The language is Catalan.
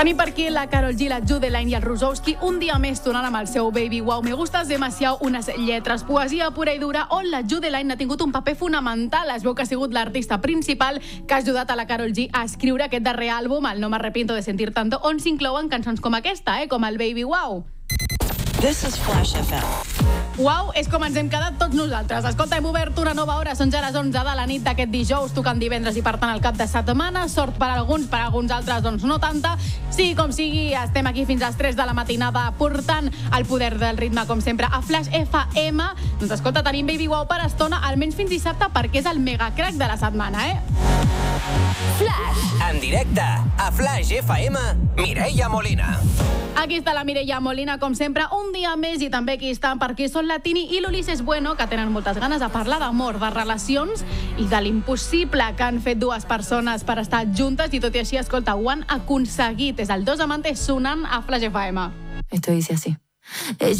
Tenim per aquí la Karol G, la Judeline i el Rusowski un dia més tornant amb el seu Baby Wow. Me gustas demasiado, unes lletres, poesia pura i dura, on la Judeline ha tingut un paper fonamental. Es veu que ha sigut l'artista principal que ha ajudat a la Karol G a escriure aquest darrer àlbum, el No me arrepiento de sentir tanto, on s'inclouen cançons com aquesta, com el Baby Wow. This is Flash FM. Wow, és com ens hem quedat tots nosaltres. Escolta, hem obert una nova hora, són ja les 11 de la nit d'aquest dijous, tocant divendres i per tant el cap de setmana. Sort per alguns altres doncs no tanta. Sí, com sigui, estem aquí fins a les 3 de la matinada portant el poder del ritme, com sempre, a Flash FM. Doncs escolta, tenim Baby Wow per estona, almenys fins dissabte, perquè és el megacrack de la setmana, Flash. En directe, a Flash FM, Mireia Molina. Aquí està la Mireia Molina, com sempre, un dia més, i també aquí estan perquè són la Tini i l'Ulises Bueno, que tenen moltes ganes de parlar d'amor, de relacions i de l'impossible que han fet dues persones per estar juntes, i tot i així, escolta, ho han aconseguit. És el Dos Amantes sonant a Flash FM. Esto dice así.